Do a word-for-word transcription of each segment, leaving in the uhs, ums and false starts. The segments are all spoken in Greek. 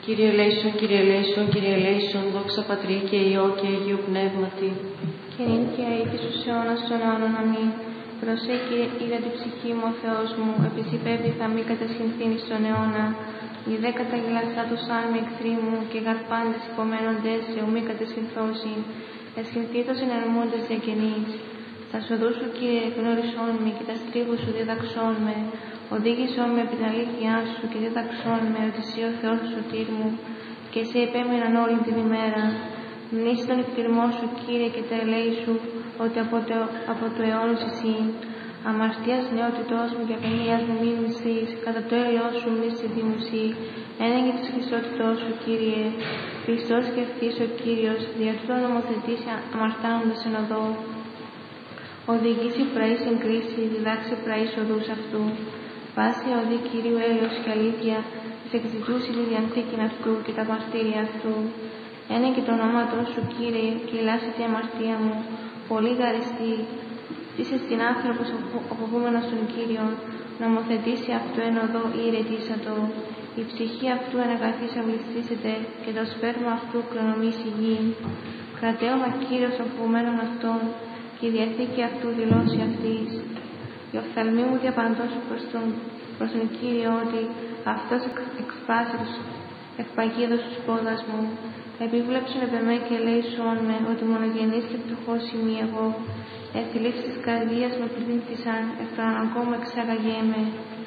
Κύριε ελέησον, Κύριε ελέησον, Κύριε ελέησον, δόξα Πατρί και Υιό και Αγίου Πνεύματι. Και νυν και αεί και στους αιώνας των αιώνων. Αμήν. Προσέ, Κύριε, είδα την ψυχή μου, ο Θεός μου, επειδή πέμπει θα μη κατασχυνθήν εις τον αιώνα. Οι δε καταγελαστά τους άνμοι εχθροί μου και γαρπάντες υπομένοντες σε ου μη κατασχυνθώσιν. Εσχυνθήτως ενερμούντες διακαινείς. Τα σοδούς σου, Κύριε, γνώρισόν με και τα στρίβους σου διδαξών με. Οδήγησόν με επί την αλήθειά σου και δίδαξόν με ότι εσύ ο Θεός του σωτήρ μου και σε επέμειναν όλη την ημέρα. Μνήσει τον εκτιρμό σου, Κύριε, και τα ελέη σου, ότι από το, από το αιώνος εσύ. Αμαρτίας νεότητός μου και απενίας μου μη μισθείς, κατά το έλεος σου μη σε δημουσεί. Ένεγε της Χριστότητός σου, Κύριε. Χριστός και ευθύς ο Κύριος, δια τούτο νομοθετήσει αμαρτάνοντας εν οδό. Οδηγήσει πραής εν κρίση, διδάξει πραής οδούς αυτού. Πάση οδή Κυρίου έλεος και αλήθεια, της εξητούς η διανθήκην αυτού και τα μαρτύρια αυτού. Ένε και το ονόματό σου, Κύριε, και ελάσσει τη αμαρτία μου, πολύ γαριστή. Είσαι στην άνθρωπος αποβούμενος των Κύριων, νομοθετήσει αυτού εν οδό ή ηρετήσατο. Η ψυχή αυτού εν αγαθής αυλιστήσεται και το σπέρμα αυτού κληρονομήσει γη. Κρατέωμα Κύριος αποβουμένων αυτών και η διαθήκη αυτού δηλώσει αυτής. Η οφθαλμή μου διαπαντός προς τον, προς τον Κύριο ότι αυτός εκπάσει τους εκπαγίδους τους πόδας μου. Επίβλεψον επ' εμέ και ελέησόν με ότι μονογενής και φτωχός είμαι εγώ. Εθλίψεις της καρδίας με πλήνθησαν, εκ των αναγκών μου εξαγαγέμαι.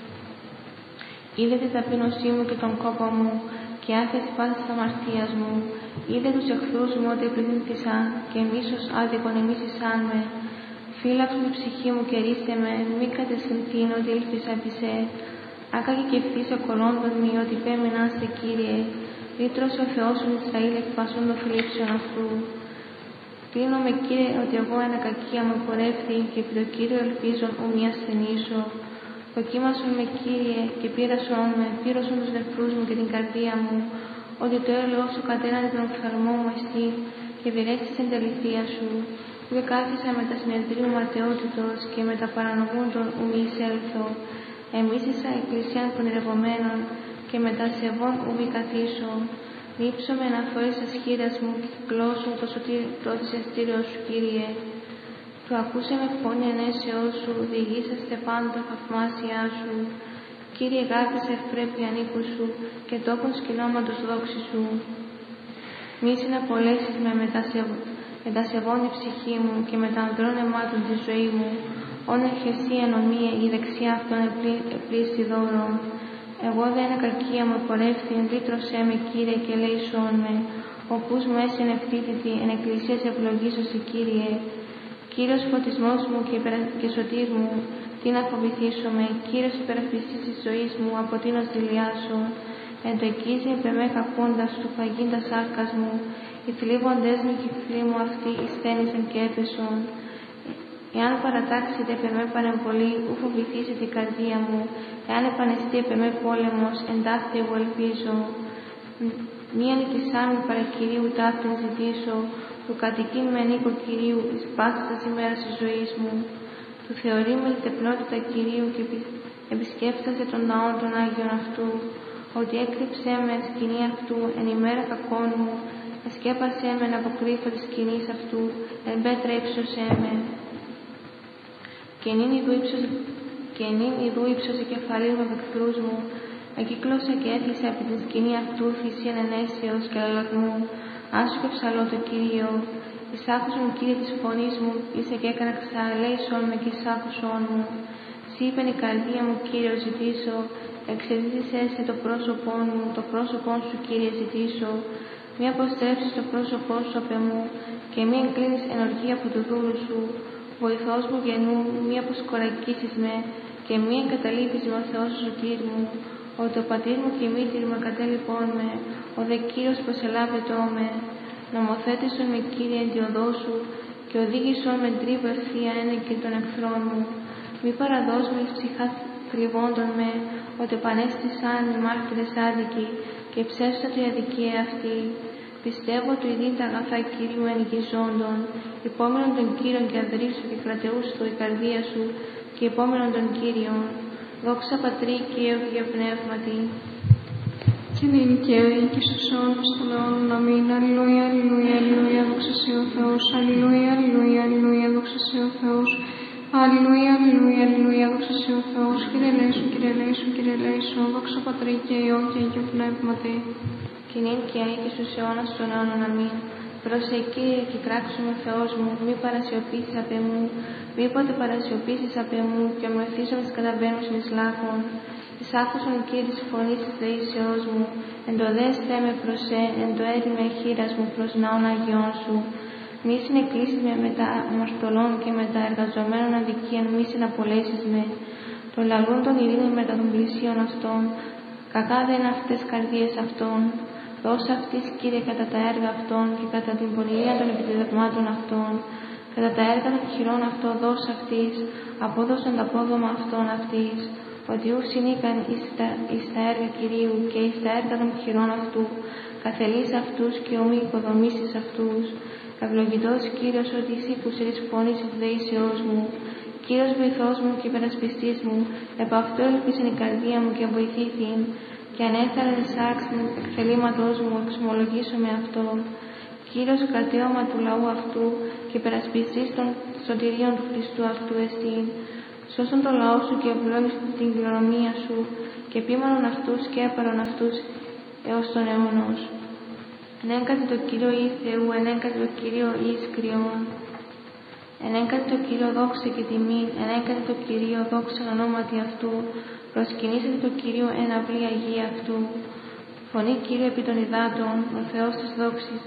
Είδε την ταπείνωσή μου και τον κόπο μου και άφεση πάσης της αμαρτίας μου. Είδε τους εχθρούς μου ότι πλήνθησαν και μίσος άδικον εμίσησαν με. Φύλαξον την ψυχή μου και ρίστε με, μη κατεσχυνθήν ότι ήλθησα επί σε. Άκαγε και ευθύς εκολόντων μη ότι πέμειναν σε, Κύριε. Λύτρωσε ο Θεός σου Ισραήλ εκ πασών των θλίψεων αυτού. Κλείνομαι, Κύριε, ότι εγώ ένα κακία μου πορεύθη και επί το Κύριο ελπίζον ου μη ασθενήσω. Δοκίμασον με, Κύριε, και πείρασον με, πείρωσον τους νεφρούς μου και την καρδία μου, ότι το έλεος σου κατέρανε τον οφθαλμό μου εστί και βηρέστης εν τεληθεία σου. Που κάθισα με τα συνεδρίου ματαιότητος και με τα παρανομούντων ου μη εισέλθω. Εμίσησα εκκλησιάν των ηρευομένων και με τα σεβών ου μη καθίσω. Λείψομαι να θωρείς ασχήρας μου και κυκλώσω το σωτήρος εστήριο σου, Κύριε. Του ακούσε με φωνή ενέσεώς σου, διηγήσαστε πάντο θαυμάσια σου. Κύριε, γάρτισε ευπρέπει ανήκου σου και τόπον σκηνώματος δόξη σου. Μη συναπολέσεις με με τα σεβ... με τα σεβών η ψυχή μου και με τα ανδρών αιμάτων τη ζωή μου. Όν ερχεσή ενομία η δεξιά αυτών επλήστη δώρο. Εγώ δε ένα κακία μου πορεύθην, λύτρωσέ με, Κύριε, και ελέησόν με. Οπούς μου έσεν ευθύτητη, εν εκκλησίας ευλογήσωσι, Κύριε. Κύριος φωτισμός μου και, υπερα... και σωτήρ μου, τι να φοβηθήσω με. Κύριος υπερασπιστής της ζωής μου, από τι να δηλιάσω. Εν το εκείζει επεμέ κακούντας του φαγίντα σάρκας μου. Οι θλίβοντές μου και οι εχθροί μου αυτοί εισθένησαν και έπεσον. Εάν παρατάξετε επ' εμέ παρεμβολή, ου φοβηθήσετε η καρδία μου. Εάν επανεστεί επ' εμέ πόλεμος, εν ταύτη εγώ ελπίζω. Μίαν οικισάμιν παρά Κυρίου ταύτην ζητήσω, του κατοικήν με νίκο Κυρίου, εις πάσης ημέρας της ζωής μου. Του θεωρεί με τεπλότητα Κυρίου και επισκέφτασε τον ναό των Άγιων αυτού, ότι έκρυψέ με σκηνή αυτού εν ημέρα κακών μου. Εσκέπασέ με να αποκρύφω της σκηνής αυτού, εν πέτρα ύψωσέ με. Και νυν ειδού ύψωσε κεφαλή μου εχθρούς μου, εκύκλωσα και έκλεισα επί την σκηνή αυτού θυσίαν ενέσεως και λαλαγμού. Άσου και ψαλώ το Κύριο. Εις άκουσον, Κύριε, της φωνής μου, είσαι και έκανα ξαλέησον με και εις άκουσον μου. Σύ είπεν η καρδία μου, Κύριο, ζητήσω, εξεδίδησέ σε το πρόσωπό μου, το πρόσωπό σου, Κύριε, ζητήσω. Μη αποστρέψεις το πρόσωπό σου απ' εμού και μη εγκλίνεις εν οργή από του δούλου σου. Βοηθός μου γεννού, μη αποσκορακίσεις με και μη εγκαταλείπεις με ο Θεός σου σωτήρ μου. Ότι ο πατήρ μου και η μήτηρ μου εγκατέλειπον με, ο δε Κύριος προσελάβετό με. Νομοθέτησον με, Κύριε, εν τη οδό σου και οδήγησον με τρίβο ευθεία ένεκη των εχθρών μου. Μη παραδώσ' με εις ψυχάς θλιβόντων με, ότι επανέστησαν οι μάρτυρες άδικοι και ψεύστατη η αδικία αυτή. Πιστεύω του ειδήν τα αγαθά Κυρίου ενοικιζόντων, υπόμενον των Κύριων και αδρύσου και κρατεούστο η καρδία σου και υπόμενον των Κύριων. Δόξα Πατρί και Υιό και Πνεύματι. και νυν και αεί και στους αιώνας των αιώνων. Αμήν. Αλληλούια, αλληλούια, αλληλούια, δόξα σοι ο Θεός. Αλληλούια, αλληλούια, αλληλούια, δόξα σοι ο Θεός. Αλληλούια, αλληλούια, αλληλούια, δόξα σοι ο Θεός. Κύριε ελέησον, Κύριε ελέησον, Κύριε ελέησον, δόξα Πατρί και Υιό και Αγίου Πνεύματι. Και νυν και αεί και στους αιώνας των αιώνων. Αμήν. Πρόσεχε, Κύριε, και κράξουμε, Θεός μου, μη παρασιωπήσεις απ' εμού, μήποτε παρασιωπήσεις απ' εμού, και ομοιωθήσαμε τις καταβαίνουσιν εις λάκων. Εις άκουσον, Κύριε, της φωνής της δεήσεώς μου, εν το δέστε με προς σε, εν το έτοιμε χείρας μου προς ναών Αγιών σου. Μη συνεκκλήσεις με με τα αμαρτωλών και με τα εργαζομένων αδικίαν, μη συναπολέσεις με. Το λαλούν των ειρήνων μετά των πλησίων αυτών, κακά δεν είναι αυτές καρδίες αυτών. Δώσε αυτής, Κύριε, κατά τα έργα αυτών και κατά την πονηρία των επιτεδευμάτων αυτών. Κατά τα έργα των χειρών αυτών δώσε αυτής, απόδωσαν το απόδομα αυτών αυτής. Ότι ου συνήκαν εις τα, εις τα έργα Κυρίου και εις τα έργα των χειρών αυτού, καθελείς αυτούς και ομοί οικοδομήσεις αυτούς. Ευλογητός Κύριος, ότι εσύ που σε της φωνής της δεήσεώς μου. Κύριος βοηθός μου και υπερασπιστής μου, επ' αυτό έλπισεν η καρδία μου και βοηθήθην. Και ανέφεραν εις άρξ μου εκθελήματός μου, εξομολογήσω με αυτό. Κύριος κρατέωμα του λαού αυτού και υπερασπιστής των σωτηρίων του Χριστού αυτού εστίν. Σώσον το λαό σου και ευλόγησον την κληρονομία σου, και επίμονον αυτούς και έπαρον αυτούς έως τον αιώνος. Ενέγκαται το Κύριο ή Θεού, ενέγκαται το Κύριο εις κρυών. Ενέγκαται το Κύριο δόξα και τιμή, ενέγκαται το Κύριο δόξα ονόματι αυτού. Προσκυνήσετε το Κύριο εν αυλή Αγία αυτού. Φωνή Κύριο επί των υδάτων, ο Θεός της δόξης.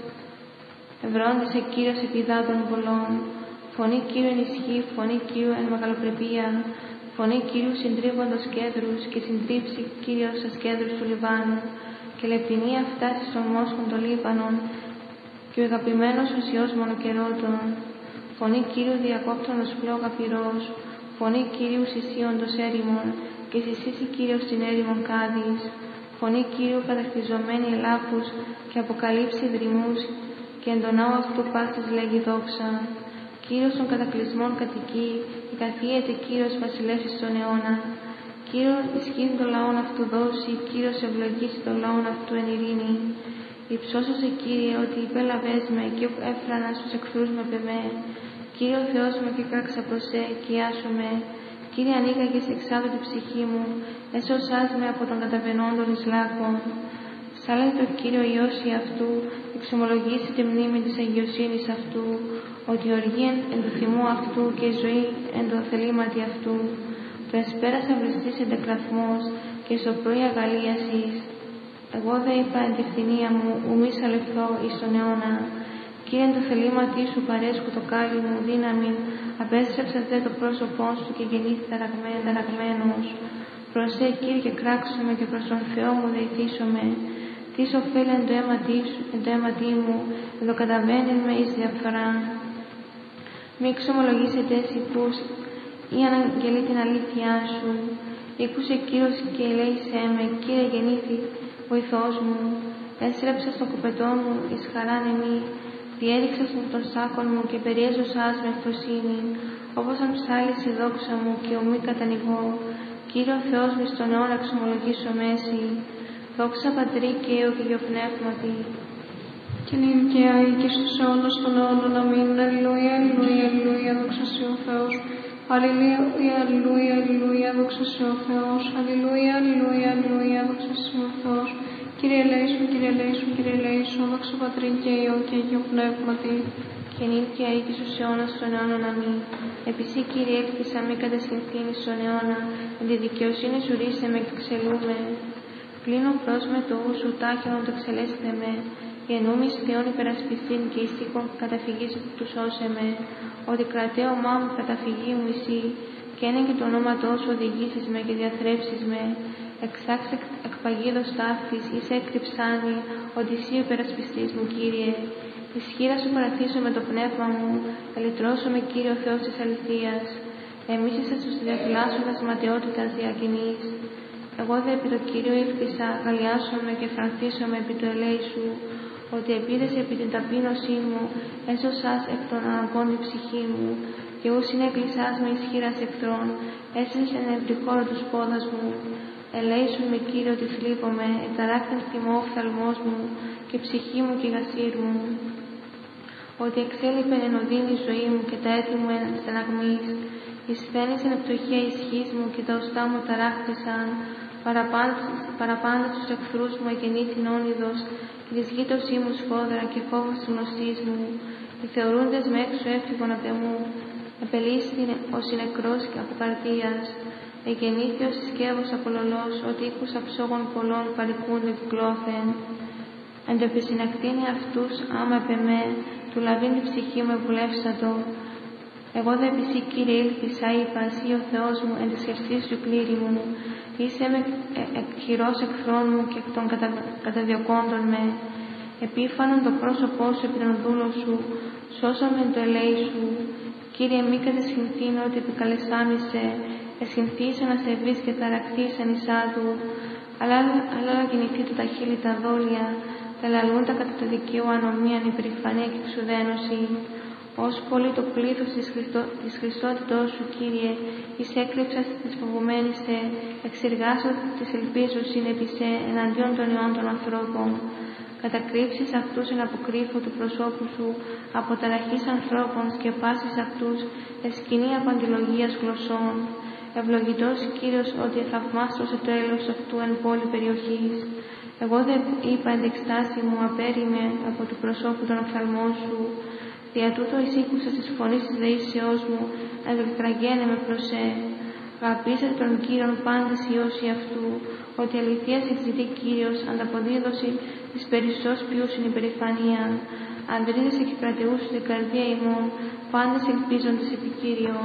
Ευρώντισε Κύριος επί υδάτων πολλών. Φωνή Κύριου εν ισχύ, φωνή Κύριου εν μεγαλοπρεπία. Φωνή Κύριου συντρίβοντος κέδρους και συντρίψει Κύριος σας κέδρους του Λιβάνου. Και λεπτηνία φτάσει στον μόσχον των Λίβανων και ο αγαπημένος ο Υιός μονοκερότων. Φωνή Κύριου διακόπτωνος φλόγα πυρός. Φωνή Κύριου συσίοντος έρημον και συσύσει Κύριος την έρημον Κάδης. Φωνή Κύριου κατακτιζωμένη ελάφους και αποκαλύψει δρυμούς και εν τον ναό αυτού πάσης λέγει δόξα. Κύριος των κατακλυσμών κατοικεί και καθίεται Κύριος βασιλεύς στον αιώνα. Κύριος ισχύει των λαών αυτού δώσει, Κύριος ευλογήσει των λαών αυτού εν ειρήνη. Υψώσωσε Κύριε ότι υπέλαβες με και έφρανα στους εχθρούς με πεμέ. Κύριε Θεός μου και κράξα προς σε και άσου με. Κύριε ανοίγαγες εξάδου την ψυχή μου, έσωσάς με από τον καταβαινόντων εις λάκων. Ψάλετε το Κύριο Υιώσει αυτού, εξομολογήσει τη μνήμη της αγιοσύνης αυτού, ότι οργή εν του θυμού αυτού και η ζωή εν το θελήματι αυτού. Το εσπέρασα βριστής εντεκραθμός και στο πρωί αγαλίασης. Εγώ δε είπα εν τη φθηνία μου, ου μη σαλευθώ εις τον αιώνα. Κύριε εν το θελήματί σου παρέσχου το κάλλι μου δύναμη, απέστρεψα δε το πρόσωπό σου και γεννήθη ταραγμένος. Προσέ Κύριε και κράξομαι και προς τον Θεό μου δεηθήσομαι. Τι ωφέλει εν το αίματί σου, εν το αίματί μου, εδώ καταβαίνει με εις διαφθορά. Μη εξομολογήσετε εσύ πούς, ή αναγγελεί την αλήθειά σου. Ήκουσε Κύριος και ελέησέ με, Κύριε γεννήθη, βοηθός μου. Έστρεψα στον κοπετό μου εις χαράν εμή, διέδειξα στον τον σάκον μου και περιέζωσάς με ευθοσύνη, όπως αν ψάλεις η δόξα μου και ομή κατανοιγώ. Κύριο Θεός μου στον αιώνα εξομολογήσω μέση, δόξα Πατρί και Υιό και Αγίου Πνεύματι. Και νυν και αεί και στους αιώνας των αιώνων. Αμήν. Αλληλούια, αλληλούια, αλληλούια, δόξα σοι ο Θεός. Αλληλούια, αλληλούια, αλληλούια, δόξα σοι ο Θεός. Αλληλούια, αλληλούια, αλληλούια, δόξα σοι ο Θεός. Κύριε ελέησον, Κύριε ελέησον, Κύριε ελέησον, δόξα Πατρί και Υιό και Αγίου Πνεύματι. Και νυν και αεί και στους αιώνας των αιώνων. Αμήν. Επισή, Κύριε, έκτισα μη κατασχυνθήν εις τον αιώνα, εν τη δικαιοσύνη σου ρίσε με και ξελούμε. Πλήνω προς με το ου σου τάχιον το εξελέσθε με, και ενούμεις Θεόν υπερασπιστήν και εις οίκον καταφυγής του σώσε με, ότι κρατέωμά μου καταφυγή μου εσύ, και έναν και το ονόματό σου οδηγήσεις με και διαθρέψεις με. Εξάξε εκ παγίδος ταύτης, εις έκρυψάνει, ότι εσύ ο υπερασπιστής μου, Κύριε. Ισχύρα σου παραθήσω με το πνεύμα μου, ελυτρώσω με Κύριο Θεός της αληθείας. Εμείς είσαι στους διαφυλάσσοντας ματαιότητας διακοινής. Εγώ δε επί το Κύριο ήλπισα, γαλλιάσομαι και φρανθίσομαι επί το ελέη σου, ότι επίδεσαι επί την ταπείνωσή μου, έσωσας εκ των αναγκών η ψυχή μου, και ου συνέκλεισάς με ισχύρας εχθρών, έσυσες εν ευρυχώρο τους πόδας μου. Ελέησον με, Κύριε, ότι θλίβομαι, εταράκτην θυμό ο οφθαλμός μου και ψυχή μου και η γασίρ μου. Ότι εξέλιπεν εν οδύνη η ζωή μου και τα έτη μου εν στεναγμής. Εισθένησεν επτοχία ισχύς μου και τα οστά μου ταράχτησαν. Παραπάντα στους εχθρούς μου εγεννήθην όνειδος και της γείτοσή μου σφόδρα και φόβος της γνωστής μου. Οι θεωρούντες με έξω έφυγον απ' εμού. Επελύσθην ως η νεκρός και από καρδίας. Εγεννήθη ως συσκεύος απολωλός, ότι οίκους αψόγων πολλών παρικούνται κυκλώθεν. Εντοπισυνακτήνει αυτούς άμα επ' εμέ, του λαβήν την ψυχή μου ευουλεύσατο. Εγώ δε επί σύ, Κύριε, ήλπισα, είπα, εσύ ο Θεός μου, εν της χερσής σου κλήρη μου. Είσαι με χειρός εχθρών μου και εκ των κατα... καταδιωκόντων με. Επίφανον το πρόσωπό σου επί τον δούλο σου, σώσαμεν το ελέη σου. Κύριε, μη κατεσχυνθήνω ότι επικαλεσάμισε, εσχυνθήσω να σε βρεις και ταραχθείς εν εισάτου. Αλλά αλλά γεννηθεί του τα χείλη τα δόλια, τα λαλούντα κατά το δικαίου ανομίαν υπερηφανία και εξουδένωση. Ως πολύ το πλήθος της, Χριστό, της Χριστότητός σου, Κύριε, εις έκρυψας της φοβουμένης σε, εξεργάσω της ελπίζους συνεπισέ εναντίον των ιών των ανθρώπων. Κατακρύψεις αυτούς εν αποκρύφω του προσώπου σου, από ταραχής ανθρώπων σκεπάσεις αυτούς, εσκηνή από αντιλογίας γλωσσών. Ευλογητός Κύριος ότι θαυμάστωσε το έλεος αυτού εν πόλη περιοχής. Εγώ δεν είπα εν εκστάση μου, απέρριμε από του προσώπου των οφθαλμών σου. Δια τούτο εισήκουσα της φωνής της δεήσεώς μου, ευελτραγένε με προσέ. Αγαπήσατε τον Κύριον πάντες οι όσοι αυτού, ότι αληθείας εξητεί Κύριος, ανταποδίδωση της περισσός ποιούσιν υπερηφανία. Ανδρίδες και κρατεούς την καρδία ημών, πάντες ελπίζοντες επί Κύριον.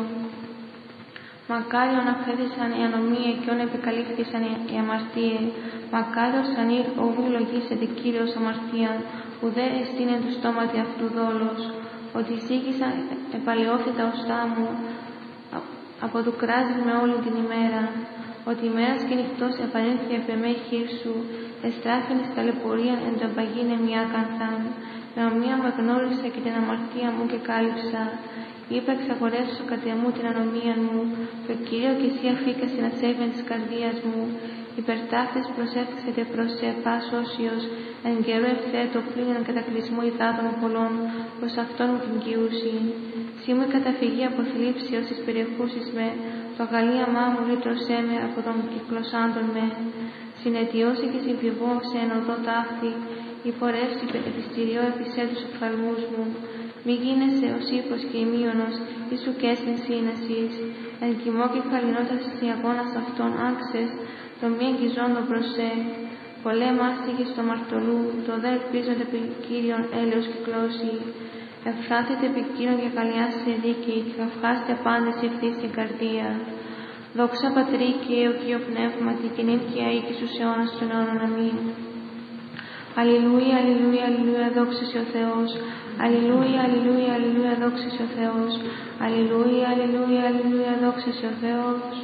Μακάριον αφέδησαν οι ανομία και όν επικαλύφθησαν οι αμαρτίε. Μακάριος ανήρ οβού λογίσεται Κύριος αμαρτίαν, ουδέ εστίνεν του στόματι αυτού δόλος. Ότι εισήγησαν επαλαιόθητα οστά μου, από του κράζεις με όλη την ημέρα. Ότι ημέρας και νυχτός επανήλθει επ' εμέ χείρ σου, εστράφηνες ταλαιπωρίαν εν το απαγίνε μη άκανθαν. Με ομοία μου εγνώρισα και την αμαρτία μου και κάλυψα. Είπα εξαγορέσω κατ' εμού την ανομία μου, το Κύριο και εσύ αφήκα στην ασέβεια της καρδίας μου. Υπερτάφτης προσεύξετε προς σε πας όσιος, εν καιρό ευθέτω πλήνων κατακλυσμού υδάτων πολλών, προς αυτόν μου την κοιούση. Σύ μου η καταφυγή από θλίψη ως εις περιεχούσεις με, το αγαλίαμά μου λύτρωσέ με από τον κυκλωσάντων με. Συναιτιώσει και συμβιβώσε εν οδό ταύτη, η πορεύση επιστηριώ επισέ τους οφθαλμούς μου. Μη γίνεσαι ως ύπος και ημίωνος, εις ουκ έσμην σύνεσης. Εν κοιμό και χαλινότας της αγώνας αυτών άξες, το μη εγγυζόντο προσέ. Πολλέ μάστιγες στο μαρτωλού, το δε ελπίζονται επί Κύριον έλεος κυκλώσει. Εφράθητε επί Κύριον και καλιάσετε δίκη, και αυχάστε πάντες ευθύς την καρδία. Δόξα Πατρί και Υιό και Υιό Πνεύματι, και νυν και αεί και στους αιώνας των αιώνων. Αμήν. Αλληλούια, αλληλούια, αλληλούια, δόξα σε ο Θεός. Αλληλούια, αλληλούια, αλληλούια, δόξα σε ο Θεός. Αλληλούια, αλληλούια, αλληλούια, δόξα σε ο Θεός.